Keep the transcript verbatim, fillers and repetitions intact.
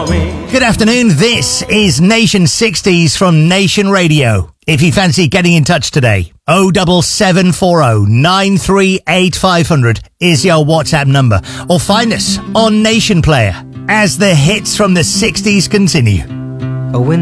Good afternoon, this is Nation sixties from Nation Radio. If you fancy getting in touch today, oh seven seven four oh nine three eight five hundred is your WhatsApp number. Or find us on Nation Player as the hits from the sixties continue. A win-